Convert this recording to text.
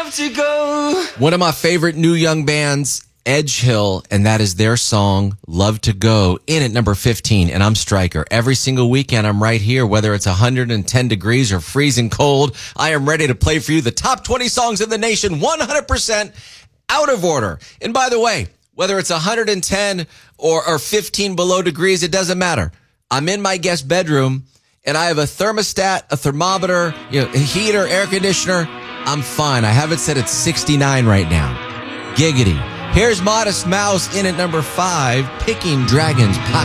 love to go. One of my favorite new young bands, Edge Hill, and that is their song, Love to Go, in at number 15. And I'm Stryker. Every single weekend, I'm right here, whether it's 110 degrees or freezing cold. I am ready to play for you the top 20 songs in the nation, 100% out of order. And by the way, whether it's 110 or 15 below degrees, it doesn't matter. I'm in my guest bedroom, and I have a thermostat, a thermometer, a heater, air conditioner. I'm fine. I have it set at 69 right now. Giggity. Here's Modest Mouse in at number 5, Picking Dragons Pocket.